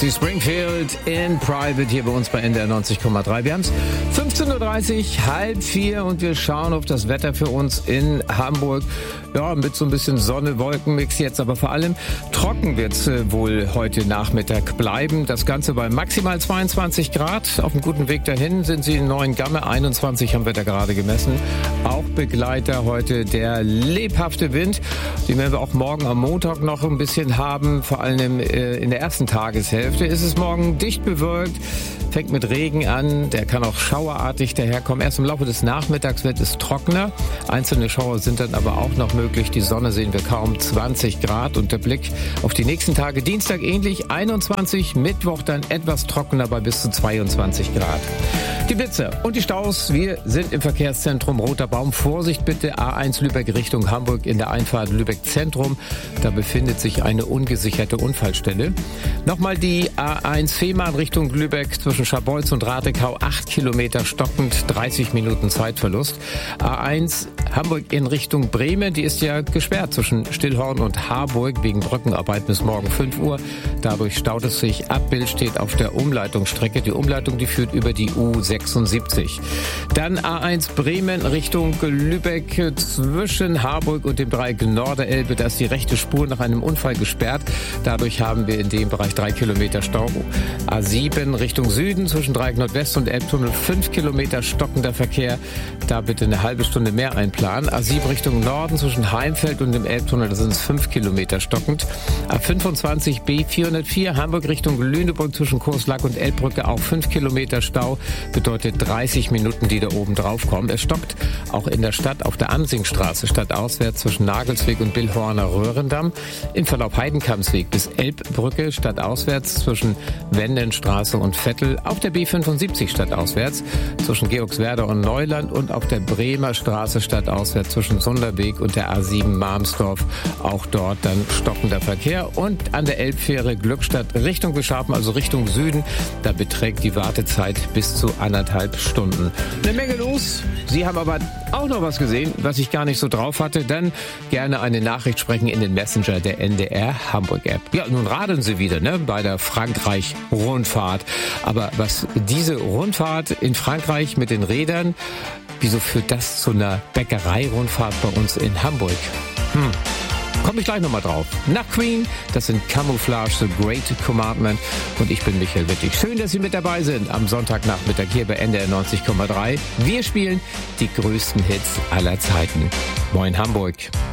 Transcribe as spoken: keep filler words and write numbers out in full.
Die Springfield in Private hier bei uns bei N D R neunzig Komma drei. Wir haben es fünfzehn Uhr dreißig, halb vier und wir schauen auf das Wetter für uns in Hamburg. Ja, mit so ein bisschen Sonne, Wolkenmix jetzt, aber vor allem trocken wird es äh, wohl heute Nachmittag bleiben. Das Ganze bei maximal zweiundzwanzig Grad. Auf einem guten Weg dahin sind sie in Neuengamme. einundzwanzig haben wir da gerade gemessen. Auch Begleiter heute der lebhafte Wind. Den werden wir auch morgen am Montag noch ein bisschen haben. Vor allem äh, in der ersten Tageshälfte ist es morgen dicht bewölkt. Fängt mit Regen an, der kann auch schauerartig daherkommen. Erst im Laufe des Nachmittags wird es trockener. Einzelne Schauer sind dann aber auch noch möglich. Die Sonne sehen wir kaum, zwanzig Grad. Und der Blick auf die nächsten Tage. Dienstag ähnlich, einundzwanzig. Mittwoch dann etwas trockener bei bis zu zweiundzwanzig Grad. Die Blitzer und die Staus. Wir sind im Verkehrszentrum Roter Baum. Vorsicht bitte, A eins Lübeck Richtung Hamburg in der Einfahrt Lübeck Zentrum. Da befindet sich eine ungesicherte Unfallstelle. Nochmal die A eins Fehmarn Richtung Lübeck zwischen Scharbeutz und Ratekau. acht Kilometer stockend, dreißig Minuten Zeitverlust. A eins Hamburg in Richtung Bremen. Die ist ja gesperrt zwischen Stillhorn und Harburg wegen Brückenarbeit bis morgen fünf Uhr. Dadurch staut es sich ab. Bild steht auf der Umleitungsstrecke. Die Umleitung, die führt über die U sechsundsiebzig. Dann A eins Bremen Richtung Lübeck zwischen Harburg und dem Dreieck Norderelbe. Da ist die rechte Spur nach einem Unfall gesperrt. Dadurch haben wir in dem Bereich drei Kilometer Stau. A sieben Richtung Süden zwischen Dreieck Nordwest und Elbtunnel fünf Kilometer stockender Verkehr. Da bitte eine halbe Stunde mehr einplanen. A sieben Richtung Norden zwischen Heimfeld und dem Elbtunnel, da sind es fünf Kilometer stockend. A fünfundzwanzig B vierhundertvier Hamburg Richtung Lüneburg zwischen Coeslock und Elbbrücke auch fünf Kilometer Stau. Bedeutet dreißig Minuten, die da oben drauf kommen. Es stockt auch in der Stadt auf der Amsingstraße stadtauswärts zwischen Nagelsweg und Billhorner Röhrendamm. Im Verlauf Heidenkampsweg bis Elbbrücke stadtauswärts zwischen Wendenstraße und Vettel. Auf der B fünfundsiebzig stadtauswärts zwischen Georgswerda und Neuland und auf der Bremer Straße stadtauswärts zwischen Sunderbeek und der A sieben Marmsdorf. Auch dort dann stockender Verkehr. Und an der Elbfähre Glückstadt Richtung Beschafen, also Richtung Süden, da beträgt die Wartezeit bis zu anderthalb Stunden. Eine Menge los. Sie haben aber auch noch was gesehen, was ich gar nicht so drauf hatte. Dann gerne eine Nachricht sprechen in den Messenger der N D R Hamburg App. Ja, nun radeln Sie wieder, ne, bei der Frankreich-Rundfahrt. Aber was diese Rundfahrt in Frankreich mit den Rädern, wieso führt das zu einer Bäckerei-Rundfahrt bei uns in Hamburg? Hm. Komme ich gleich nochmal drauf. Nach Queen, das sind Camouflage, The Great Commandment und ich bin Michael Wittig. Schön, dass Sie mit dabei sind am Sonntagnachmittag hier bei N D R neunzig Komma drei. Wir spielen die größten Hits aller Zeiten. Moin Hamburg.